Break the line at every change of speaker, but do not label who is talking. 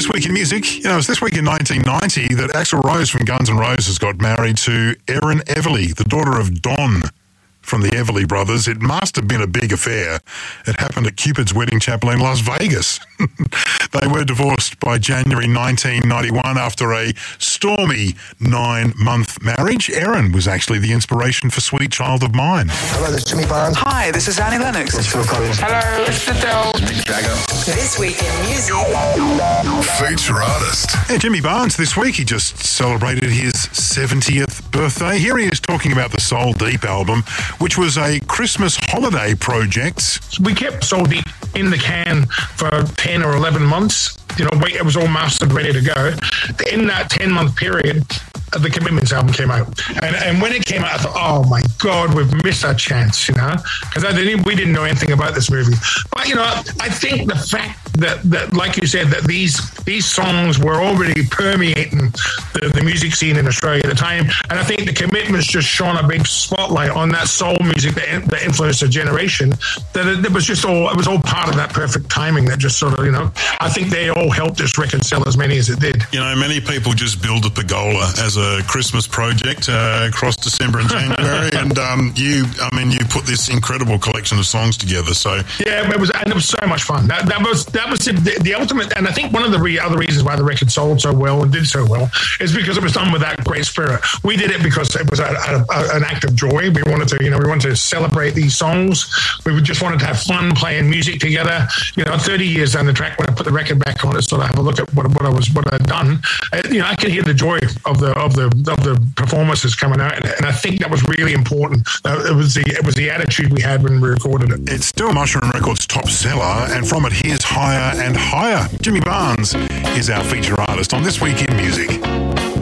This week in music, it was this week in 1990 that Axl Rose from Guns N' Roses got married to Erin Everly, the daughter of Don from the Everly Brothers. It must have been a big affair. It happened at Cupid's Wedding Chapel in Las Vegas. They were divorced by January 1991 after a stormy 9-month marriage. Erin was actually the inspiration for Sweet Child of Mine.
Hello, this is Jimmy Barnes.
Hi, this is Annie Lennox.
It's Phil Collins.
Hello, it's Adele.
Mick Jagger.
This week in music.
Feature artist. Hey, Jimmy Barnes this week, he just celebrated his 70th birthday. Here he is talking about the Soul Deep album, which was a Christmas holiday project.
We kept Soul Deep in the can for 10 or 11 months. It was all mastered, ready to go. In that 10-month period, the Commitments album came out. And when it came out, I thought, oh my God, we've missed our chance, because we didn't know anything about this movie. But, I think the fact that like you said, that these songs were already permeating the music scene in Australia at the time. And I think the Commitments just shone a big spotlight on that soul music that influenced a generation, that it was all part of that perfect timing that just sort of, I think they all helped this record sell as many as it did.
Many people just build a pergola as a Christmas project across December and January. And you put this incredible collection of songs together. So
yeah, it was so much fun. That was the ultimate. And I think one of the other reasons why the record sold so well and did so well is because it was done with that great spirit. We did it because it was an act of joy. We wanted to celebrate these songs. We just wanted to have fun playing music together. 30 years down the track, when I put the record back on, to sort of have a look at what I'd done. I could hear the joy of the performances coming out, and I think that was really important. It was the attitude we had when we recorded it.
It's still Mushroom Records' top seller, and from it, here's Higher and Higher. Jimmy Barnes is our feature artist on This Week in Music.